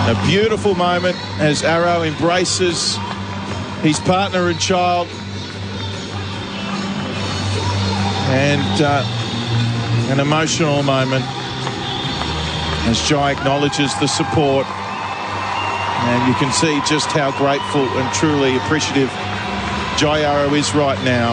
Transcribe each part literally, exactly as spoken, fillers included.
A beautiful moment as Arrow embraces his partner and child. And uh, an emotional moment as Jai acknowledges the support. And you can see just how grateful and truly appreciative Jai Arrow is right now.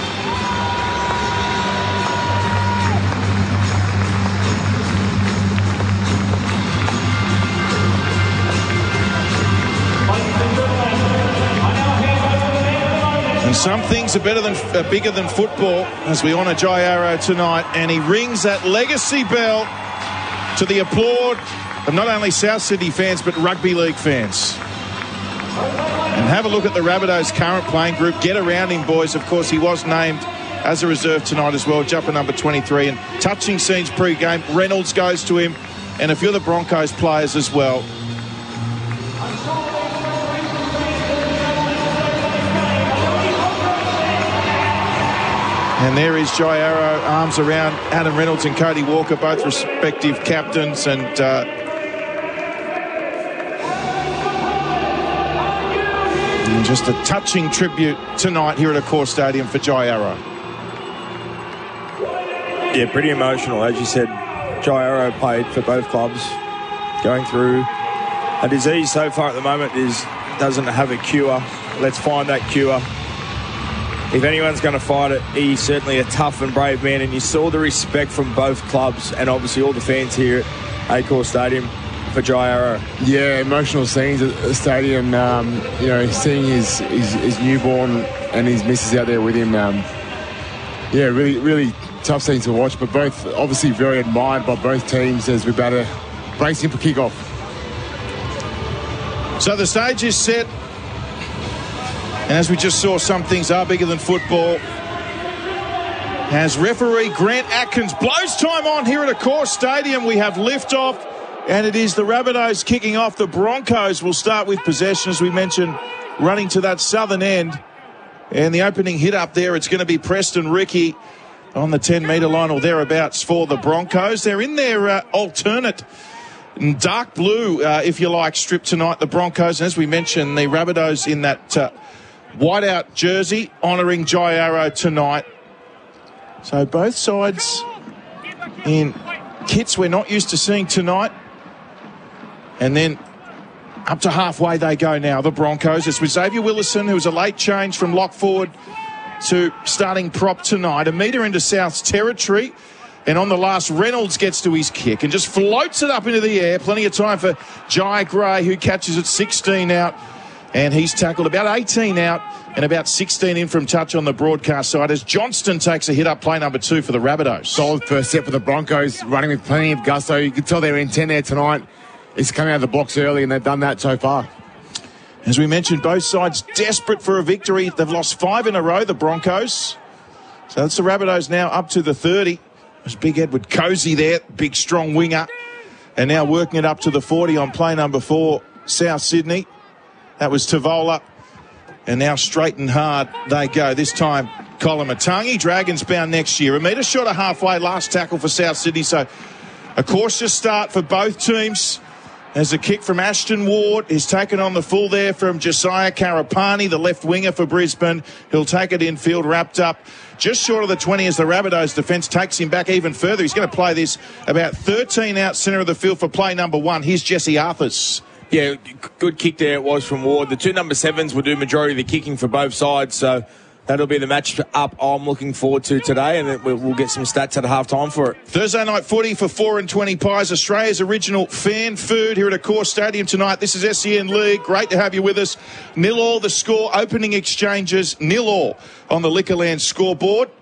And some things are better than uh, bigger than football as we honour Jai Arrow tonight, and he rings that legacy bell to the applaud of not only South Sydney fans but rugby league fans. And have a look at the Rabbitohs' current playing group. Get around him, boys. Of course, he was named as a reserve tonight as well, jumper number twenty-three. And touching scenes pre-game, Reynolds goes to him, and a few of the Broncos players as well. And there is Jai Arrow, arms around Adam Reynolds and Cody Walker, both respective captains. And uh, and just a touching tribute tonight here at Accor Stadium for Jai Arrow. Yeah, pretty emotional. As you said, Jai Arrow played for both clubs, going through a disease so far at the moment is doesn't have a cure. Let's find that cure. If anyone's going to fight it, he's certainly a tough and brave man, and you saw the respect from both clubs and obviously all the fans here at Accor Stadium for Jai Arrow. Yeah, emotional scenes at the stadium. Um, you know, seeing his, his his newborn and his missus out there with him. Um, yeah, really, really tough scenes to watch, but both obviously very admired by both teams as we're about to brace him for kickoff. So the stage is set. And as we just saw, some things are bigger than football. As referee Grant Atkins blows time on here at Accor Stadium, we have liftoff, and it is the Rabbitohs kicking off. The Broncos will start with possession, as we mentioned, running to that southern end. And the opening hit up there, it's going to be Preston Ricky on the ten-metre line or thereabouts for the Broncos. They're in their uh, alternate dark blue, uh, if you like, strip tonight, the Broncos. And as we mentioned, the Rabbitohs in that Uh, whiteout jersey, honouring Jai Arrow tonight. So both sides in kits we're not used to seeing tonight. And then up to halfway they go now, the Broncos. It's with Xavier Willison, who's a late change from lock forward to starting prop tonight. A metre into South's territory. And on the last, Reynolds gets to his kick and just floats it up into the air. Plenty of time for Jai Gray, who catches it sixteen out. And he's tackled about eighteen out and about sixteen in from touch on the broadcast side as Johnston takes a hit up play number two for the Rabbitohs. Solid first set for the Broncos, running with plenty of gusto. You can tell their intent there tonight is coming out of the blocks early, and they've done that so far. As we mentioned, both sides desperate for a victory. They've lost five in a row, the Broncos. So that's the Rabbitohs now up to the thirty. There's big Edward Cozy there, big strong winger. And now working it up to the forty on play number four, South Sydney. That was Tavola. And now straight and hard they go. This time, Kolomatangi. Dragons bound next year. A metre short of halfway. Last tackle for South Sydney. So a cautious start for both teams. As a kick from Ashton Ward is taken on the full there from Josiah Karapani, the left winger for Brisbane. He'll take it infield, wrapped up just short of the twenty as the Rabbitohs defence takes him back even further. He's going to play this about thirteen out centre of the field for play number one. Here's Jesse Arthurs. Yeah, good kick there it was from Ward. The two number sevens will do majority of the kicking for both sides, so that'll be the match up I'm looking forward to today, and we'll get some stats at half time for it. Thursday night footy for four and twenty pies, Australia's original fan food here at Accor Stadium tonight. This is S E N League. Great to have you with us. Nil all the score, opening exchanges, nil all on the Liquorland scoreboard.